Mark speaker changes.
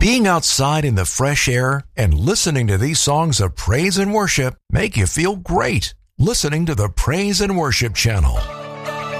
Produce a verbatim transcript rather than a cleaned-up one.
Speaker 1: Being outside in the fresh air and listening to these songs of praise and worship make you feel great. Listening to the Praise and Worship Channel.